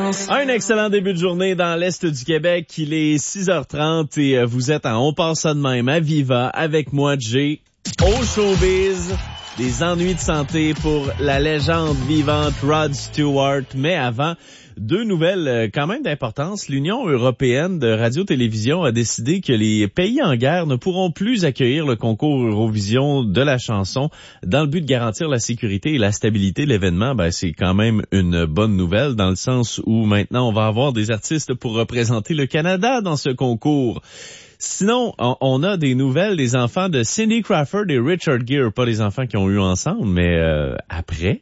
vacances. Un excellent début de journée dans l'Est du Québec. Il est 6h30 et vous êtes en On passe ça de même à Viva avec moi, Jay, au showbiz. Des ennuis de santé pour la légende vivante Rod Stewart. Mais avant, deux nouvelles quand même d'importance. L'Union européenne de radio-télévision a décidé que les pays en guerre ne pourront plus accueillir le concours Eurovision de la chanson dans le but de garantir la sécurité et la stabilité de l'événement. C'est quand même une bonne nouvelle dans le sens où maintenant on va avoir des artistes pour représenter le Canada dans ce concours. Sinon, on a des nouvelles des enfants de Cindy Crawford et Richard Gere, pas les enfants qui ont eu ensemble, mais après.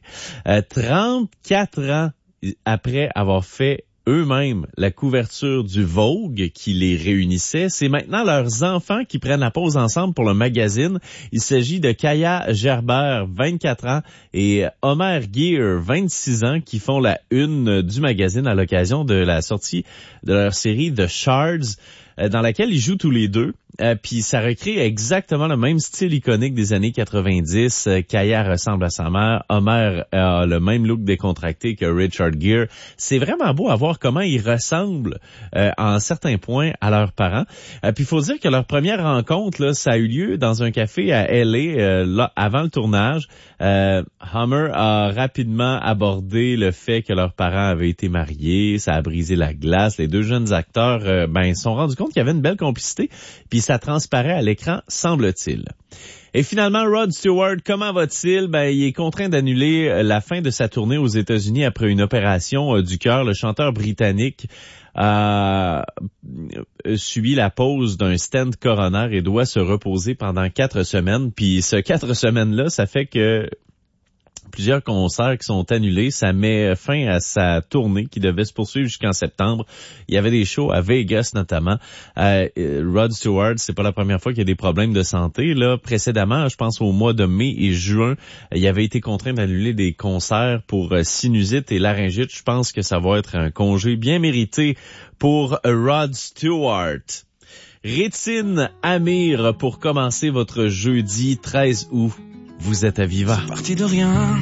34 ans après avoir fait eux-mêmes la couverture du Vogue qui les réunissait, c'est maintenant leurs enfants qui prennent la pause ensemble pour le magazine. Il s'agit de Kaya Gerber, 24 ans, et Homer Gere, 26 ans, qui font la une du magazine à l'occasion de la sortie de leur série The Shards, dans laquelle ils jouent tous les deux. Puis ça recrée exactement le même style iconique des années 90. Kaya ressemble à sa mère. Homer a le même look décontracté que Richard Gere. C'est vraiment beau à voir comment ils ressemblent en certains points à leurs parents. Puis il faut dire que leur première rencontre, là, ça a eu lieu dans un café à L.A. Là, avant le tournage. Homer a rapidement abordé le fait que leurs parents avaient été mariés. Ça a brisé la glace. Les deux jeunes acteurs se sont rendus compte qu'il y avait une belle complicité. Puis ça transparaît à l'écran, semble-t-il. Et finalement, Rod Stewart, comment va-t-il? Il est contraint d'annuler la fin de sa tournée aux États-Unis après une opération du cœur. Le chanteur britannique a subi la pose d'un stent coronaire et doit se reposer pendant 4 semaines. Puis ce 4 semaines-là, ça fait que plusieurs concerts qui sont annulés. Ça met fin à sa tournée qui devait se poursuivre jusqu'en septembre. Il y avait des shows à Vegas notamment. Rod Stewart, c'est pas la première fois qu'il y a des problèmes de santé. Là, précédemment, je pense au mois de mai et juin, il avait été contraint d'annuler des concerts pour sinusite et laryngite. Je pense que ça va être un congé bien mérité pour Rod Stewart. Rétine Amir pour commencer votre jeudi 13 août. Vous êtes à Viva. C'est parti de rien,